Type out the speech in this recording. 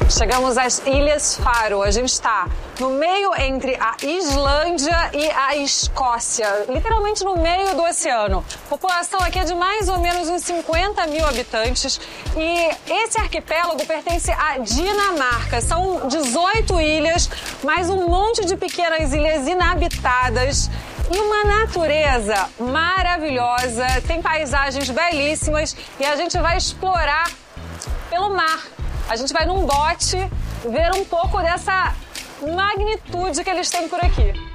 Chegamos às Ilhas Faro. A gente está no meio entre a Islândia e a Escócia, literalmente no meio do oceano. A população aqui é de mais ou menos uns 50 mil habitantes e esse arquipélago pertence à Dinamarca. São 18 ilhas, mais um monte de pequenas ilhas inabitadas e uma natureza maravilhosa. Tem paisagens belíssimas e a gente vai explorar pelo mar. A gente vai num bote ver um pouco dessa magnitude que eles têm por aqui.